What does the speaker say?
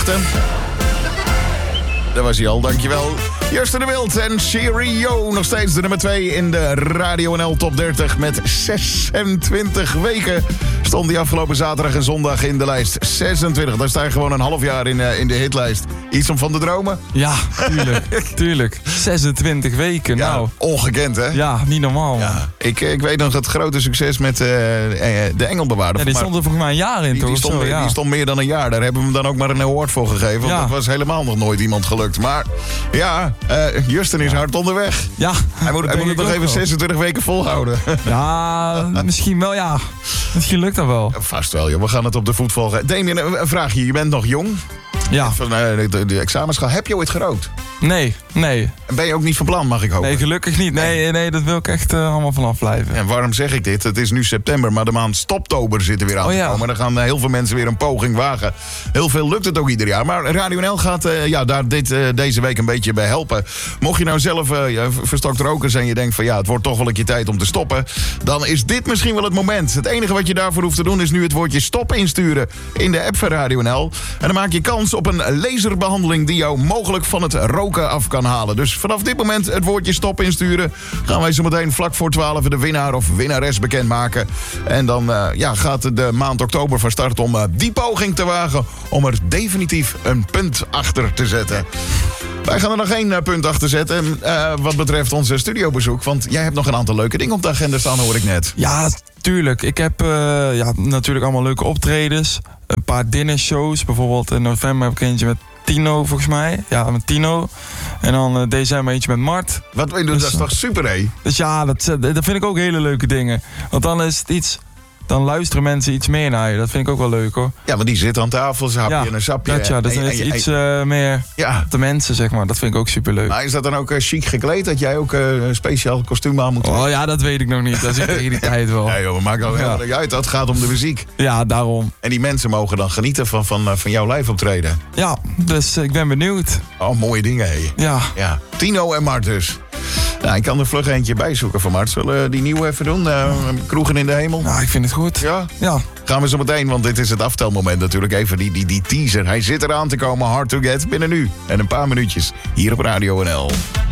Daar was hij al, dankjewel. Justin de Wild en Cheerio. Nog steeds de nummer 2 in de Radio NL Top 30 met 26 weken. Stond die afgelopen zaterdag en zondag in de lijst. 26, daar sta je gewoon een half jaar in de hitlijst. Iets om van te dromen? Ja, tuurlijk. 26 weken, Ja, nou. ongekend, hè? Ja, niet normaal. Ja. Ik weet nog het grote succes met de Engelbewaarder. Ja, die stond er volgens mij een jaar in, toch? Die stond meer dan een jaar. Daar hebben we hem dan ook maar een award voor gegeven. Want dat was helemaal nog nooit iemand gelukt. Maar ja, Justin is hard onderweg. Ja, Hij moet het nog even 26 weken volhouden. Ja, misschien wel, ja. Misschien lukt dat wel. Vast wel, joh. We gaan het op de voet volgen. Damien, een vraagje. Je bent nog jong. Ja. Van de examens gehad. Heb je ooit gerookt? Nee. En ben je ook niet van plan, mag ik hopen? Nee, gelukkig niet. Nee, dat wil ik echt allemaal vanaf blijven. En waarom zeg ik dit? Het is nu september, maar de maand stoptober zit er weer aan te komen. Dan gaan heel veel mensen weer een poging wagen. Heel veel lukt het ook ieder jaar. Maar Radio NL gaat daar deze week een beetje bij helpen. Mocht je nou zelf verstokt roker zijn en je denkt van het wordt toch wel een keer tijd om te stoppen, dan is dit misschien wel het moment. Het enige wat je daarvoor hoeft te doen is nu het woordje stop insturen in de app van Radio NL. En dan maak je kans op een laserbehandeling die jou mogelijk van het roken af kan halen. Dus vanaf dit moment het woordje stop insturen. Gaan wij zo meteen vlak voor 12 de winnaar of winnares bekendmaken. En dan gaat de maand oktober van start om die poging te wagen om er definitief een punt achter te zetten. Wij gaan er nog één punt achter zetten wat betreft onze studiobezoek. Want jij hebt nog een aantal leuke dingen op de agenda staan, hoor ik net. Ja, tuurlijk. Ik heb natuurlijk allemaal leuke optredens. Een paar dinnershows. Bijvoorbeeld in november heb ik eentje met Tino, volgens mij. Ja, met Tino. En dan december eentje met Mart. Dat is toch super, hé? Dus ja, dat vind ik ook hele leuke dingen. Want dan is het iets... Dan luisteren mensen iets meer naar je. Dat vind ik ook wel leuk, hoor. Ja, want die zitten aan tafel, ze hapje en een sapje. Dus dan is het iets meer de mensen, zeg maar. Dat vind ik ook superleuk. Maar is dat dan ook chic gekleed? Dat jij ook een speciaal kostuum aan moet doen? Oh ja, dat weet ik nog niet. Dat is tegen die tijd wel. Nee joh, maakt ook helemaal niet uit. Dat gaat om de muziek. Ja, daarom. En die mensen mogen dan genieten van jouw live optreden. Ja, dus ik ben benieuwd. Oh, mooie dingen, hé. Ja. Tino en Mart dus. Nou, ik kan er vlug eentje bijzoeken van Mart. Zullen we die nieuwe even doen? Kroegen in de hemel? Nou, ik vind het goed. Ja? Gaan we zo meteen, want dit is het aftelmoment natuurlijk. Even die teaser. Hij zit eraan te komen. Hard to get binnen nu. En een paar minuutjes hier op Radio NL.